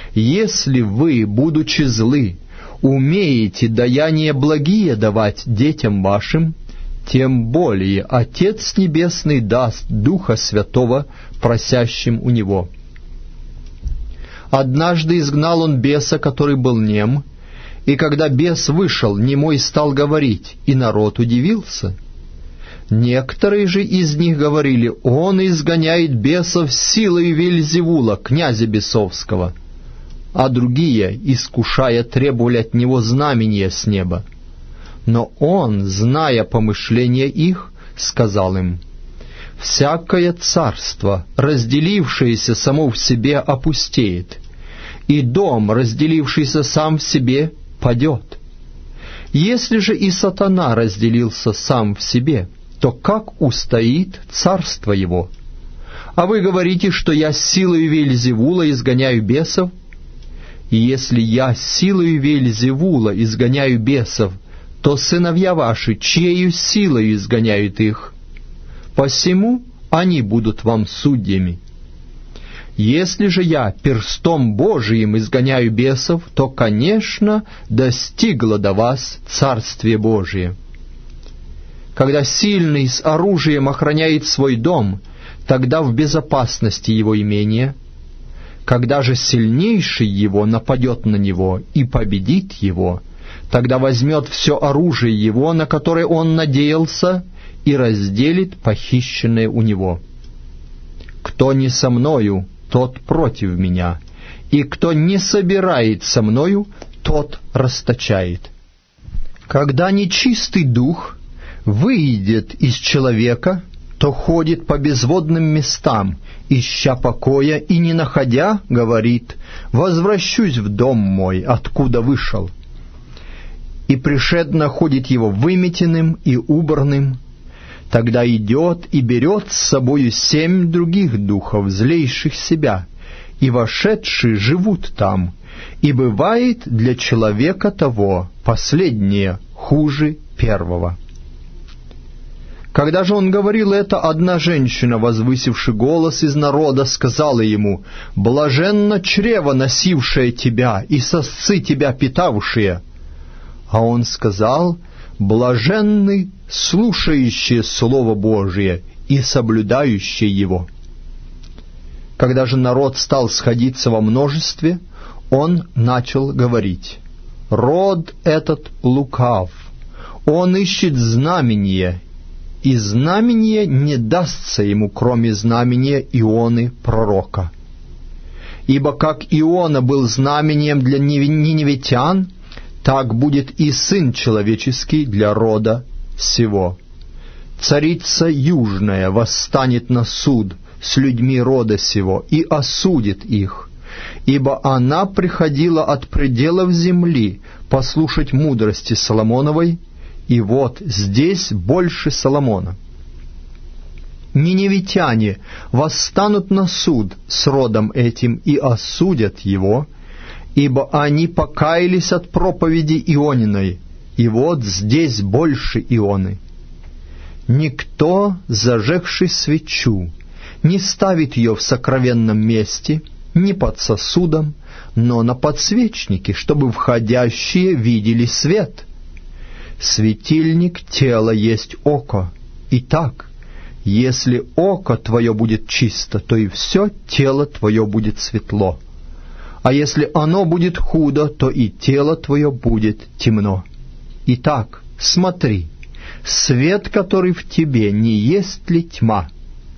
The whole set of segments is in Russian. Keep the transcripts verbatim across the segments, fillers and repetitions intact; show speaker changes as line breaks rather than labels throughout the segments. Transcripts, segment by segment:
Если вы, будучи злы, умеете даяния благие давать детям вашим, тем более Отец Небесный даст Духа Святого просящим у Него. Однажды изгнал он беса, который был нем, и когда бес вышел, немой стал говорить, и народ удивился. Некоторые же из них говорили: он изгоняет бесов силой Вельзевула, князя бесовского. А другие, искушая, требовали от него знамения с неба. Но он, зная помышления их, сказал им: «Всякое царство, разделившееся само в себе, опустеет, и дом, разделившийся сам в себе, падет. Если же и сатана разделился сам в себе, то как устоит царство его? А вы говорите, что я силой Вельзевула изгоняю бесов? И если я силой Вельзевула изгоняю бесов, то сыновья ваши чьею силою изгоняют их? Посему они будут вам судьями. Если же я перстом Божиим изгоняю бесов, то, конечно, достигло до вас Царствие Божие. Когда сильный с оружием охраняет свой дом, тогда в безопасности его имения. Когда же сильнейший его нападет на него и победит его, тогда возьмет все оружие его, на которое он надеялся, и разделит похищенное у него. Кто не со мною, тот против меня, и кто не собирает со мною, тот расточает. Когда нечистый дух выйдет из человека, то ходит по безводным местам, ища покоя, и, не находя, говорит: «Возвращусь в дом мой, откуда вышел». И пришед находит его выметенным и убранным. Тогда идет и берет с собою семь других духов, злейших себя, и вошедшие живут там, и бывает для человека того последнее хуже первого. Когда же он говорил это, одна женщина, возвысивши голос из народа, сказала ему: «Блаженно чрево, носившее тебя, и сосцы тебя питавшие». А он сказал: «Блаженны слушающие Слово Божие и соблюдающие его». Когда же народ стал сходиться во множестве, он начал говорить: «Род этот лукав, он ищет знамения, и знамение не дастся ему, кроме знамения Ионы пророка. Ибо как Иона был знамением для ниневитян, так будет и Сын Человеческий для рода сего. Царица Южная восстанет на суд с людьми рода сего и осудит их, ибо она приходила от пределов земли послушать мудрости Соломоновой, и вот здесь больше Соломона. Ниневитяне восстанут на суд с родом этим и осудят его, ибо они покаялись от проповеди Иониной, и вот здесь больше Ионы. Никто, зажегший свечу, не ставит ее в сокровенном месте, не под сосудом, но на подсвечнике, чтобы входящие видели свет. Светильник тела есть око. Итак, если око твое будет чисто, то и все тело твое будет светло. А если оно будет худо, то и тело твое будет темно. Итак, смотри, свет, который в тебе, не есть ли тьма?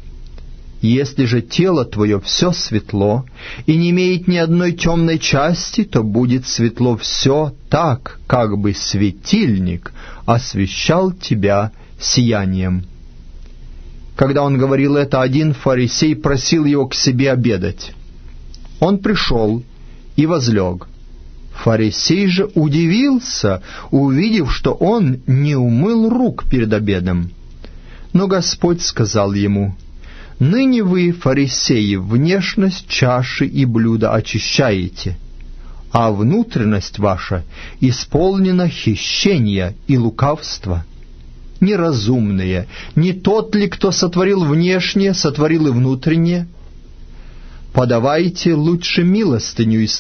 Если же тело твое все светло и не имеет ни одной темной части, то будет светло все так, как бы светильник освещал тебя сиянием». Когда он говорил это, один фарисей просил его к себе обедать. Он пришел и возлег. Фарисей же удивился, увидев, что он не умыл рук перед обедом. Но Господь сказал ему: «Ныне вы, фарисеи, внешность чаши и блюда очищаете, а внутренность ваша исполнена хищения и лукавства. Неразумные, не тот ли, кто сотворил внешнее, сотворил и внутреннее? Подавайте лучше милостыню из